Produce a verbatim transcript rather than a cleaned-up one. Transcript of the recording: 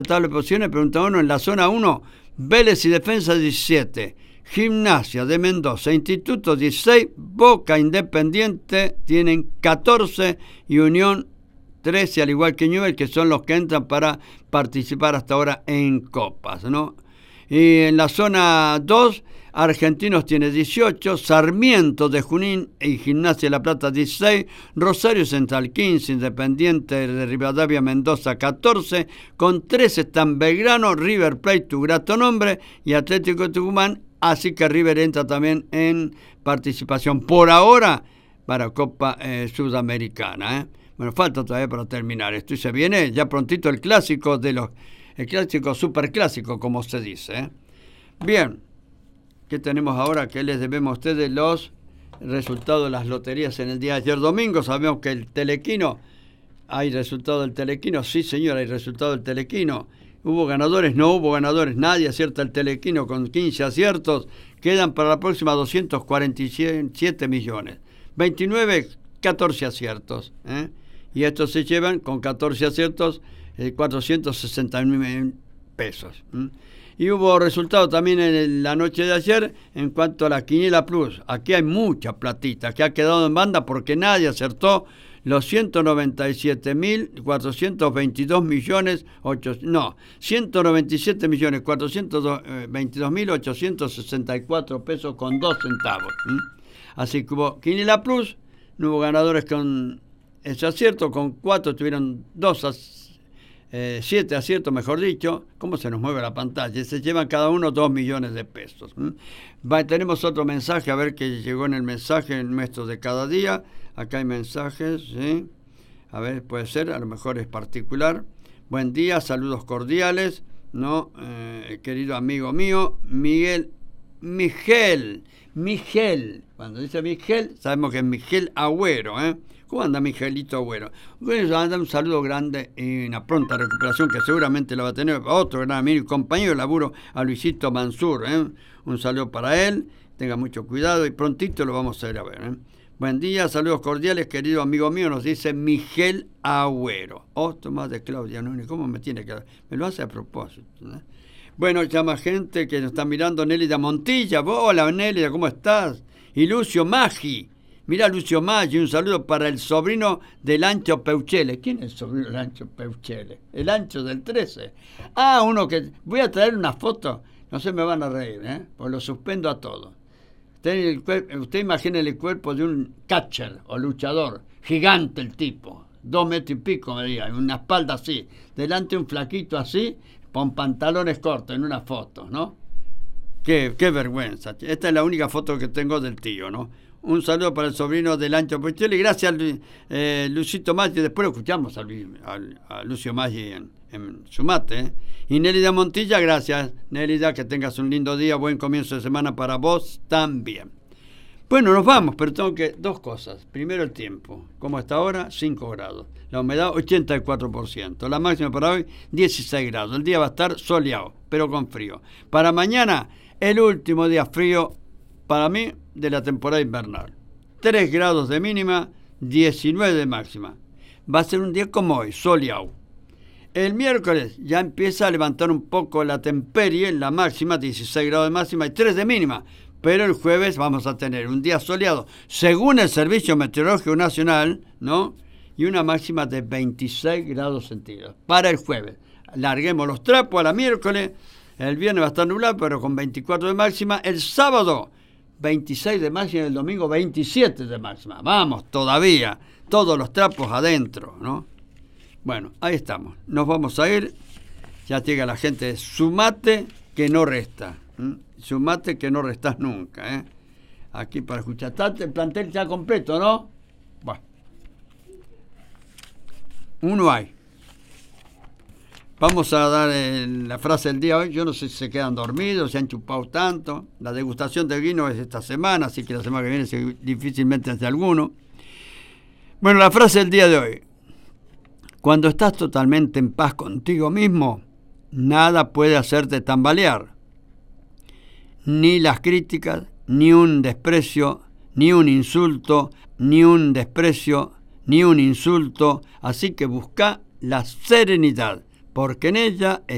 tabla de posiciones, pregunta uno, en la zona uno, Vélez y Defensa diecisiete, Gimnasia de Mendoza, Instituto dieciséis, Boca Independiente tienen catorce y Unión trece, al igual que Newell's, que son los que entran para participar hasta ahora en copas, ¿no? Y en la zona dos, Argentinos tiene dieciocho, Sarmiento de Junín y Gimnasia de La Plata dieciséis, Rosario Central quince, Independiente de Rivadavia Mendoza catorce, con trece están Belgrano, River Plate, tu grato nombre, y Atlético de Tucumán, así que River entra también en participación por ahora para Copa eh, Sudamericana, ¿eh? Bueno, falta todavía para terminar esto y se viene ya prontito el clásico de los, el clásico superclásico, como se dice, ¿eh? Bien, ¿qué tenemos ahora? ¿Qué les debemos a ustedes? Los resultados de las loterías en el día de ayer domingo. Sabemos que el Telequino, ¿hay resultado del Telequino? Sí, señor, hay resultado del Telequino. ¿Hubo ganadores? No hubo ganadores. Nadie acierta el Telequino con quince aciertos. Quedan para la próxima doscientos cuarenta y siete millones. veintinueve, catorce aciertos, ¿eh? Y estos se llevan con catorce aciertos eh, cuatrocientos sesenta mil pesos. ¿eh? Y hubo resultado también en la noche de ayer en cuanto a la Quiniela Plus. Aquí hay mucha platita que ha quedado en banda porque nadie acertó los ciento noventa y siete mil cuatrocientos veintidós millones, ocho, no, ciento noventa y siete millones cuatrocientos veintidós mil ochocientos sesenta y cuatro pesos con dos centavos. ¿eh? Así que hubo Quiniela Plus, no hubo ganadores con ese acierto, con cuatro tuvieron dos, eh, siete aciertos, mejor dicho. ¿Cómo se nos mueve la pantalla? Se llevan cada uno dos millones de pesos. ¿Mm? Va, tenemos otro mensaje, a ver qué llegó en el mensaje nuestro de cada día. Acá hay mensajes, ¿sí? A ver, puede ser, a lo mejor es particular. Buen día, saludos cordiales, ¿no? Eh, querido amigo mío, Miguel, Miguel, Miguel. Cuando dice Miguel, sabemos que es Miguel Agüero, ¿eh? ¿Cómo anda Miguelito Agüero? Bueno, anda un saludo grande y una pronta recuperación que seguramente la va a tener otro gran amigo y compañero de laburo, a Luisito Mansur, ¿eh? Un saludo para él, tenga mucho cuidado y prontito lo vamos a ir a ver, ¿eh? Buen día, saludos cordiales, querido amigo mío, nos dice Miguel Agüero. Otro más de Claudia Núñez, ¿cómo me tiene que...? Me lo hace a propósito, ¿eh? Bueno, llama gente que nos está mirando, Nélida Montilla. Hola, Nélida, ¿cómo estás? Y Lucio Maggi. Mira, Lucio Maggi, un saludo para el sobrino del Ancho Peuchele. ¿Quién es el sobrino del Ancho Peuchele? El Ancho del trece. Ah, uno que... Voy a traer una foto. No se me van a reír, ¿eh? Pues lo suspendo a todos. Usted, usted imagine el cuerpo de un catcher o luchador. Gigante el tipo. Dos metros y pico, me diga. Una espalda así. Delante un flaquito así, con pantalones cortos en una foto, ¿no? Qué, qué vergüenza. Esta es la única foto que tengo del tío, ¿no? Un saludo para el sobrino del Ancho Peuchele y gracias a eh, Lucito Maggi. Después lo escuchamos a, a, a Lucio Maggi en, en su mate, ¿eh? Y Nélida Montilla, gracias Nélida, que tengas un lindo día, buen comienzo de semana para vos también. Bueno, nos vamos, pero tengo que... Dos cosas. Primero el tiempo. ¿Cómo está ahora? cinco grados. La humedad ochenta y cuatro por ciento. La máxima para hoy dieciséis grados. El día va a estar soleado, pero con frío. Para mañana, el último día frío para mí de la temporada invernal. tres grados de mínima, diecinueve de máxima. Va a ser un día como hoy, soleado. El miércoles ya empieza a levantar un poco la temperie en la máxima, dieciséis grados de máxima y tres de mínima. Pero el jueves vamos a tener un día soleado, según el Servicio Meteorológico Nacional, ¿no? Y una máxima de veintiséis grados centígrados para el jueves. Larguemos los trapos a la miércoles. El viernes va a estar nublado, pero con veinticuatro de máxima. El sábado, veintiséis de máxima y el domingo veintisiete de máxima. Vamos, todavía, todos los trapos adentro, ¿no? Bueno, ahí estamos. Nos vamos a ir. Ya llega la gente. Sumate que no resta. ¿Mm? Sumate que no restás nunca, ¿eh? Aquí para escuchar. Está el plantel ya completo, ¿no? Bueno. Uno hay. Vamos a dar eh, la frase del día hoy. Yo no sé si se quedan dormidos, se han chupado tanto. La degustación de vino es esta semana, así que la semana que viene difícilmente hace alguno. Bueno, la frase del día de hoy. Cuando estás totalmente en paz contigo mismo, nada puede hacerte tambalear. Ni las críticas, ni un desprecio, ni un insulto, ni un desprecio, ni un insulto. Así que busca la serenidad, porque en ella